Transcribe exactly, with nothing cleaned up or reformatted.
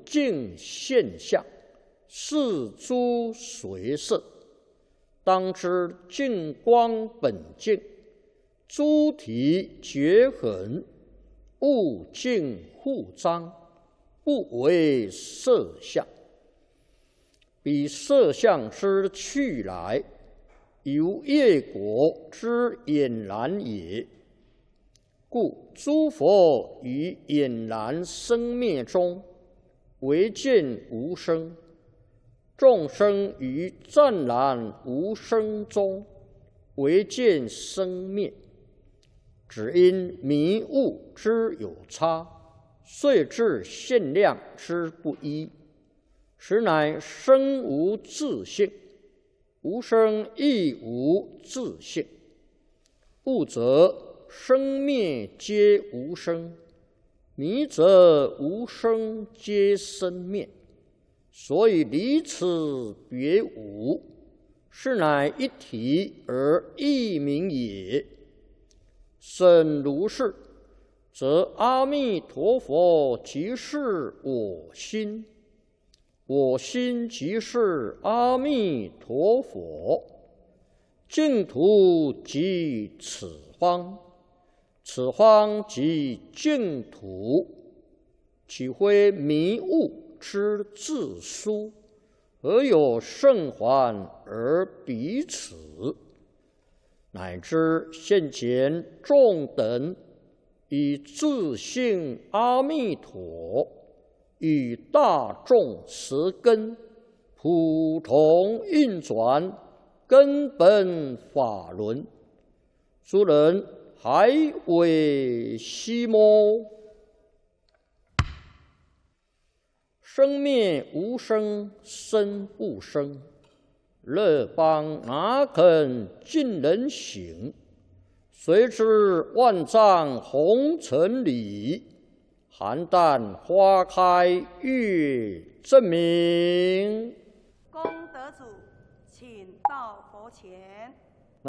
境现象，是诸随色。当知净光本净，诸体绝痕，物净互彰，不为色相。彼色相之去来，由业果之俨然也。故诸佛于俨然生灭中，唯见无生；众生于湛然无生中，唯见生灭。只因迷悟之有差，遂致限量之不一，实乃生无自性，无生亦无自性。悟则生灭皆无生，迷则无生皆生灭。所以离此别无，是乃一体而异名也。甚如是，则阿弥陀佛即是我心，我心即是阿弥陀佛，净土即此方，此方即净土，岂非迷悟之自殊？何有圣还而彼此？乃至现前众等以自性阿弥陀与大众持根，普通运转根本法轮，诸人还为希么？生灭无生，生不生，乐邦哪肯尽人行？谁知万丈红尘里，邯郸花开月正明。 功德主，请到佛前。